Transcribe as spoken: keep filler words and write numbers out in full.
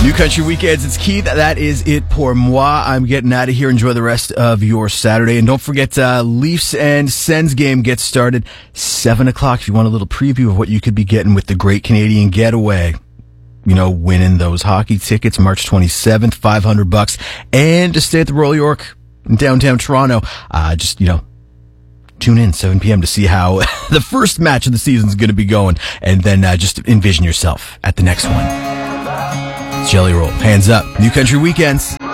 New Country Weekends, it's Keith. That is it pour moi. I'm getting out of here. Enjoy the rest of your Saturday. And don't forget, uh, Leafs and Sens game gets started seven o'clock if you want a little preview of what you could be getting with the Great Canadian Getaway. You know, winning those hockey tickets March twenty-seventh, five hundred bucks. And to stay at the Royal York in downtown Toronto, uh, just, you know, tune in seven p.m. to see how the first match of the season is going to be going. And then uh, just envision yourself at the next one. Jelly Roll, hands up. New Country Weekends.